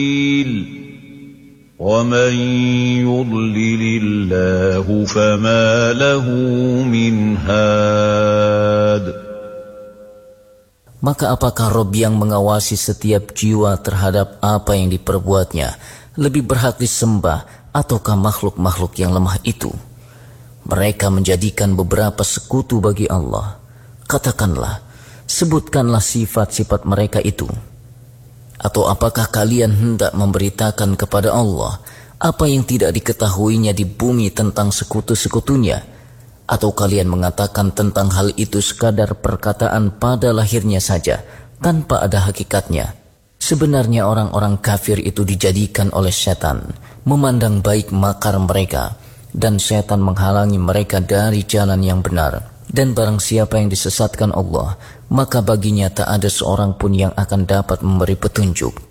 وَمَن يُضْلِلِ اللَّهُ فَمَا لَهُ مِنْ هَادٍ. Maka apakah Rabb yang mengawasi setiap jiwa terhadap apa yang diperbuatnya lebih berhak disembah ataukah makhluk-makhluk yang lemah itu? Mereka menjadikan beberapa sekutu bagi Allah. Katakanlah, sebutkanlah sifat-sifat mereka itu. Atau apakah kalian hendak memberitakan kepada Allah apa yang tidak diketahuinya di bumi tentang sekutu-sekutunya? Atau kalian mengatakan tentang hal itu sekadar perkataan pada lahirnya saja, tanpa ada hakikatnya? Sebenarnya orang-orang kafir itu dijadikan oleh setan, memandang baik makar mereka, dan setan menghalangi mereka dari jalan yang benar. Dan barang siapa yang disesatkan Allah, maka baginya tak ada seorang pun yang akan dapat memberi petunjuk.